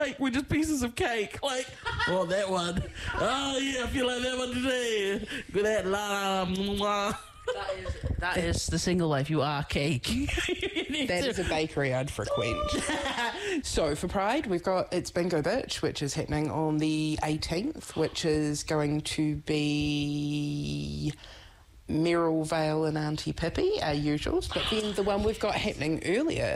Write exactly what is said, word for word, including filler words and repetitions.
Like, we're just pieces of cake. Like, oh, that one. Oh, yeah, I feel like that one today. With that la la. That is, that is the single life. You are cake. That is a bakery I'd frequent. So for Pride, we've got It's Bingo Bitch, which is happening on the eighteenth, which is going to be Meryl Vale and Auntie Pippi, our usuals. But then the one we've got happening earlier